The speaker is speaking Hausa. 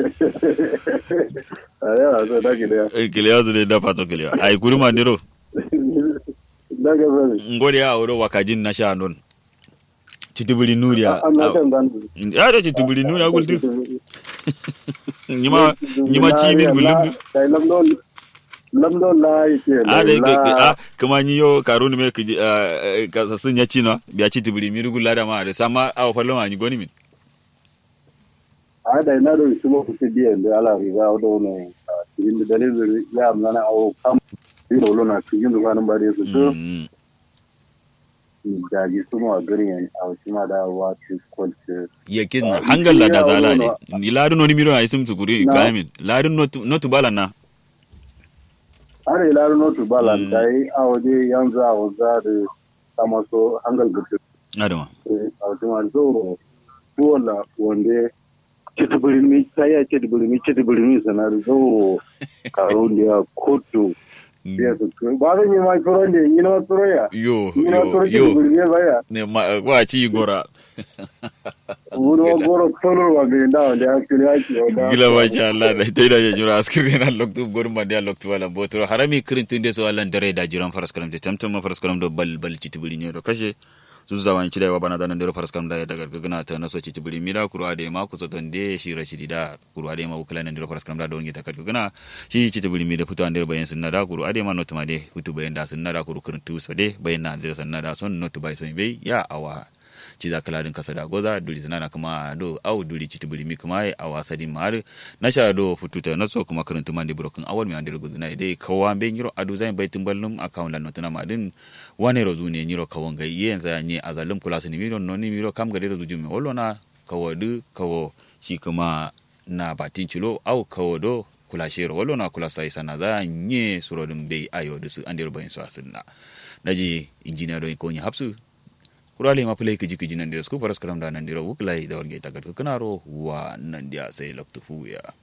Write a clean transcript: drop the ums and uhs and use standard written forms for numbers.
aya so da kile Kilio zile da pato kilio. Ai kuruma ndiro. daga zan Ngori ya oro wakajin na sha non. Chitubuli nuria. amma kan dan Ya da chitubuli nuria gulti. Nyima chimin gulum. kai lamdon la yake A kuma ni yo karuni me kiji ka sun ya chino biya chitubuli mi rugula da ma da sama aw fallo ma ni goni min. a da ina da su mu fi biyan da ala riga da ne cikin da dalilin ya amana au kam yiro lona cikin da kwanan bare su to da ji su mu a garin a kuma da wato kwalce Yakin hangal la da zala ne. Ni ladun no ni miro ay sum tukuri kamin. Ladun no bala na. ana ilaru notu balan dai a waje yanzu a waza da sama so hangal gudu Adama. a wajen wani zoro wala wanda cetibirimi sanar zoro karo da ya kotu ya su ba zan yi ma tsoron da yi na tsoro ya Yo. cetibirimi baya Ne wa ci gora. wuri wa goro tsoron wa bai da wanda ya kiri yaki wanda Gila masha Allah da ita da jura askir na loktu gorma da loktu wala botoro harami kirintin de so Allah dare da jiran faraskaram de tamtam faraskaram do bal citibuli ne do kashe su zawan ci da wa bana dan dare faraskaram da daga gagana ta naso citibuli mira kurwa da ma ku so don de shi rashidi da kurwa da ma wukalan dare faraskaram da don ta gagana shi citibuli mi da fito an dare bayan sunna da kurwa da ma notuma de futu bayan da sunna da kuru kirintu so de bayan na dare sunna da son notu bai so bai ya awa ciza kaladin kasa da goza duri zinana kuma do au duri citibuli mi kuma a wasa din mar na sha do fututa na so kuma karantu man di broken awal mi andiro guzuna dai kawa be nyiro adu zain baitin ballum account lan notuna madin wane rozu ne nyiro kawon gai yen za ni azalum kula sini mi don noni mi ro kam gade rozu jumi olona kawadu kawo shi kuma na batin cilo au kawodo kula shero olona kula sai sana za nye surodum be ayo dusu andiro bayin so asinna naji engineer do ko nya hapsu kurale ma play kiji nan da su faras karam da nan dira wuklai da warge tagat kanaro wa nan dia sai loktu fu ya